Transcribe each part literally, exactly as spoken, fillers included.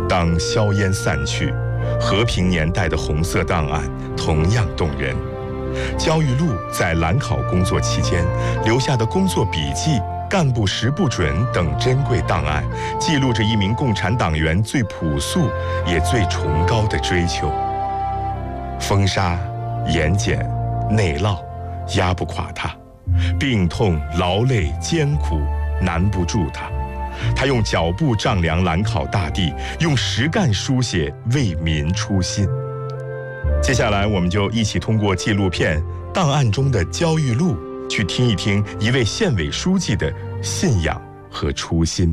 当硝烟散去，和平年代的红色档案同样动人。焦裕禄在兰考工作期间留下的工作笔记、干部识不准等珍贵档案，记录着一名共产党员最朴素也最崇高的追求。风沙、盐碱、内涝压不垮他，病痛、劳累、艰苦难不住他。他用脚步丈量兰考大地，用实干书写为民初心。接下来我们就一起通过纪录片《档案中的焦裕禄》去听一听一位县委书记的信仰和初心。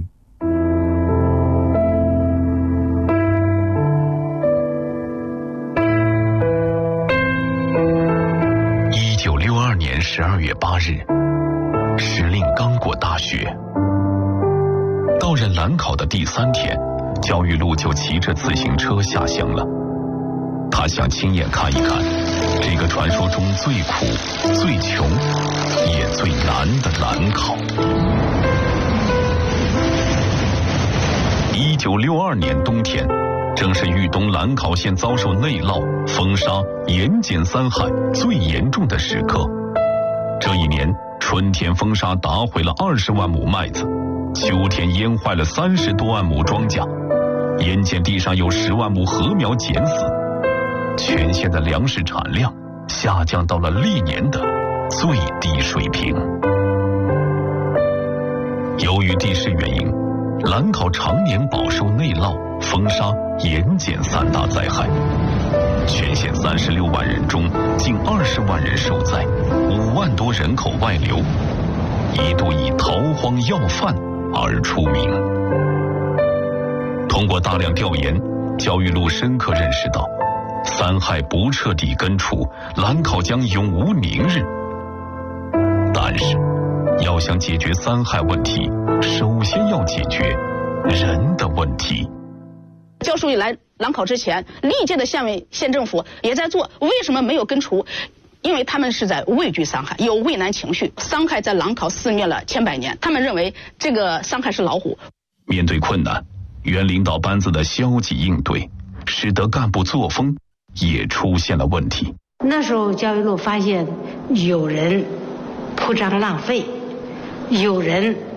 一九六二年十二月八日，时令刚过大雪。到任兰考的第三天，焦裕禄就骑着自行车下乡了。他想亲眼看一看这个传说中最苦、最穷也最难的兰考。一九六二年冬天，正是豫东兰考县遭受内涝、风沙、盐碱三害最严重的时刻。这一年，春天风沙打毁了二十万亩麦子，秋天淹坏了三十多万亩庄稼，盐碱地上有十万亩禾苗碱死。全县的粮食产量下降到了历年的最低水平。由于地势原因，兰考常年饱受内涝、风沙、盐碱三大灾害。全县三十六万人中，近二十万人受灾，五万多人口外流，一度以逃荒要饭而出名。通过大量调研，焦裕禄深刻认识到，三害不彻底根除，兰考将永无宁日。但是，要想解决三害问题，首先要解决人的问题。 焦书记来兰考之前，历届的县委县政府也在做，为什么没有根除？因为他们是在畏惧伤害，有畏难情绪。伤害在兰考肆虐了千百年，他们认为这个伤害是老虎。 面对困难，原领导班子的消极应对，使得干部作风也出现了问题。 那时候焦裕禄发现有人铺张浪费，有人